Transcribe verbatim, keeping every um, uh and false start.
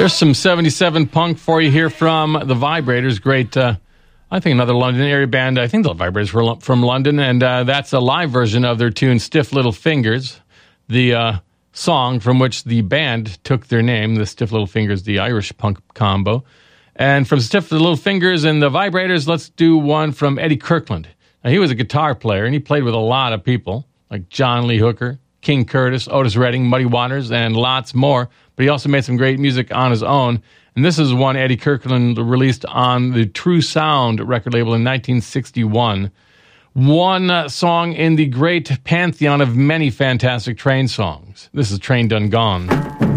There's some seventy-seven punk for you here from the Vibrators. Great, uh, I think another London area band. I think the Vibrators were from London, and uh, that's a live version of their tune Stiff Little Fingers, the uh, song from which the band took their name, the Stiff Little Fingers, the Irish punk combo. And from Stiff Little Fingers and the Vibrators, let's do one from Eddie Kirkland. Now, he was a guitar player, and he played with a lot of people, like John Lee Hooker, King Curtis, Otis Redding, Muddy Waters, and lots more. But he also made some great music on his own. And this is one Eddie Kirkland released on the True Sound record label in nineteen sixty-one. One uh, song in the great pantheon of many fantastic Train songs. This is Train Done Gone.